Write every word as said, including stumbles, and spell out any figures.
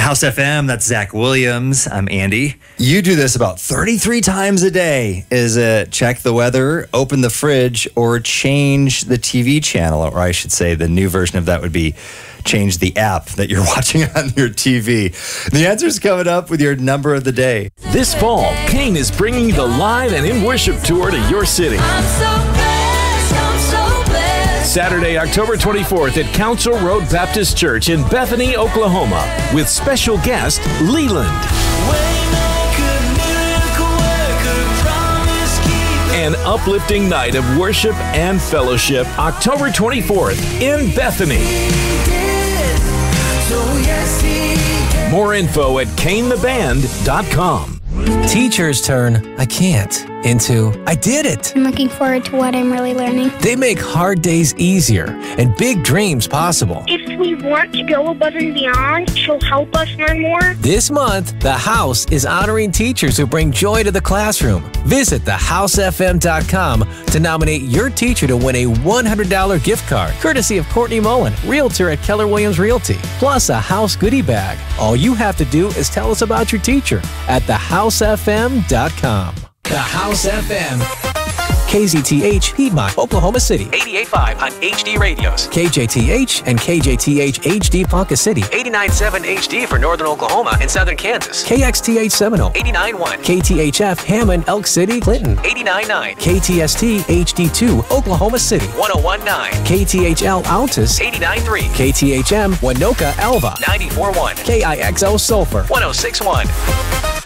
House F M, that's Zach Williams. I'm Andy. You do this about thirty-three times a day. Is it check the weather, open the fridge, or change the T V channel? Or I should say the new version of that would be change the app that you're watching on your T V. The answer's coming up with your number of the day. This fall, Kane is bringing the live and in worship tour to your city. I'm so blessed, I'm so blessed. Saturday, October twenty-fourth at Council Road Baptist Church in Bethany, Oklahoma, with special guest Leland. An uplifting night of worship and fellowship, October twenty-fourth in Bethany. More info at kane the band dot com. Teachers turn I can't into I did it. I'm looking forward to what I'm really learning. They make hard days easier and big dreams possible. If we want to go above and beyond, she'll help us learn more. This month, The House is honoring teachers who bring joy to the classroom. Visit the house f m dot com to nominate your teacher to win a one hundred dollars gift card, courtesy of Courtney Mullen, Realtor at Keller Williams Realty, plus a house goodie bag. All you have to do is tell us about your teacher at the house f m dot com. The House F M. K Z T H, Piedmont, Oklahoma City. eighty-eight point five on H D radios. K J T H and K J T H H D Ponca City. eighty-nine point seven H D for northern Oklahoma and southern Kansas. K X T H Seminole. eighty-nine point one. K T H F, Hammond, Elk City, Clinton. eighty-nine point nine. K T S T H D two, Oklahoma City. one oh one point nine. K T H L, Altus. eighty-nine point three. K T H M, Winoka, Alva. ninety-four point one. K I X O, Sulphur. one oh six point one.